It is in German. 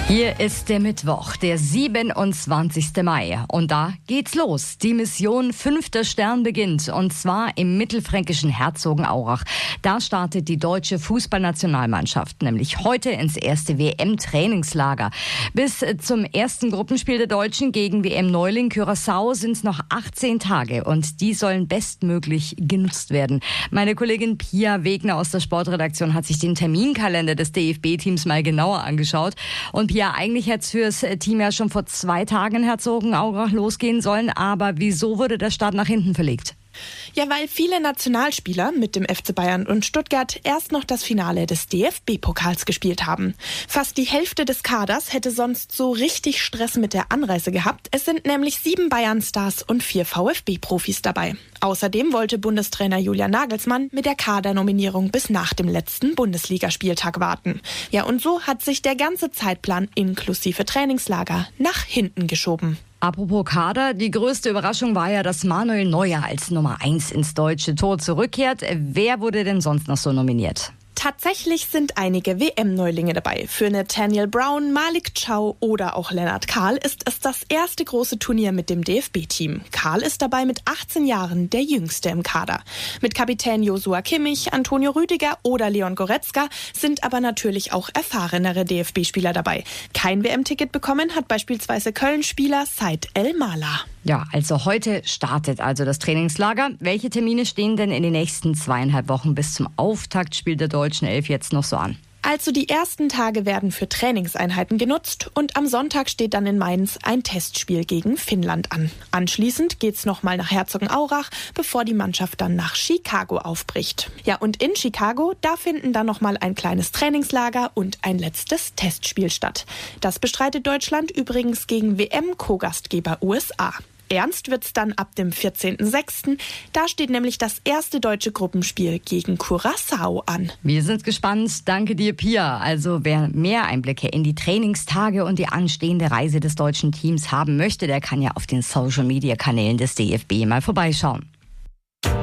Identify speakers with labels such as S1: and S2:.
S1: Hier ist der Mittwoch, der 27. Mai. Und da geht's los. Die Mission 5. Stern beginnt. Und zwar im mittelfränkischen Herzogenaurach. Da startet die deutsche Fußballnationalmannschaft nämlich heute ins erste WM-Trainingslager. Bis zum ersten Gruppenspiel der Deutschen gegen WM-Neuling Curaçao sind es noch 18 Tage. Und die sollen bestmöglich genutzt werden. Meine Kollegin Pia Wegner aus der Sportredaktion hat sich den Terminkalender des DFB-Teams mal genauer angeschaut. Und ja, eigentlich hätte es fürs Team ja schon vor 2 Tagen in Herzogenaurach losgehen sollen. Aber wieso wurde der Start nach hinten verlegt?
S2: Ja, weil viele Nationalspieler mit dem FC Bayern und Stuttgart erst noch das Finale des DFB-Pokals gespielt haben. Fast die Hälfte des Kaders hätte sonst so richtig Stress mit der Anreise gehabt. Es sind nämlich 7 Bayern-Stars und 4 VfB-Profis dabei. Außerdem wollte Bundestrainer Julian Nagelsmann mit der Kadernominierung bis nach dem letzten Bundesligaspieltag warten. Ja, und so hat sich der ganze Zeitplan inklusive Trainingslager nach hinten geschoben.
S1: Apropos Kader, die größte Überraschung war ja, dass Manuel Neuer als Nummer 1 ins deutsche Tor zurückkehrt. Wer wurde denn sonst noch so nominiert?
S2: Tatsächlich sind einige WM-Neulinge dabei. Für Nathaniel Brown, Malik Chow oder auch Lennart Kahl ist es das erste große Turnier mit dem DFB-Team. Kahl ist dabei mit 18 Jahren der Jüngste im Kader. Mit Kapitän Joshua Kimmich, Antonio Rüdiger oder Leon Goretzka sind aber natürlich auch erfahrenere DFB-Spieler dabei. Kein WM-Ticket bekommen hat beispielsweise Köln-Spieler Said El-Mala.
S1: Ja, also heute startet also das Trainingslager. Welche Termine stehen denn in den nächsten 2,5 Wochen bis zum Auftaktspiel der deutschen Elf jetzt noch so an?
S2: Also die ersten Tage werden für Trainingseinheiten genutzt und am Sonntag steht dann in Mainz ein Testspiel gegen Finnland an. Anschließend geht's nochmal nach Herzogenaurach, bevor die Mannschaft dann nach Chicago aufbricht. Ja, und in Chicago, da finden dann nochmal ein kleines Trainingslager und ein letztes Testspiel statt. Das bestreitet Deutschland übrigens gegen WM-Co-Gastgeber USA. Ernst wird's dann ab dem 14.06. Da steht nämlich das erste deutsche Gruppenspiel gegen Curaçao an.
S1: Wir sind gespannt. Danke dir, Pia. Also wer mehr Einblicke in die Trainingstage und die anstehende Reise des deutschen Teams haben möchte, der kann ja auf den Social-Media-Kanälen des DFB mal vorbeischauen.